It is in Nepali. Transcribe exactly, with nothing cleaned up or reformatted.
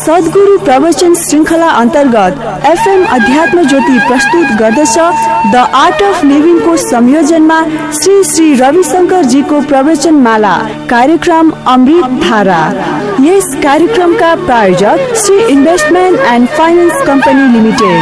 सद्गुरु प्रवचन श्रृंखला अन्तर्गत एफएम अध्यात्म ज्योति प्रस्तुत गर्दछ द आर्ट अफ लिभिङ को संयोजनमा श्री श्री रविशंकर जी को प्रवचन माला कार्यक्रम अमृत धारा। यस कार्यक्रमका प्रायोजक Shri investment and finance company limited.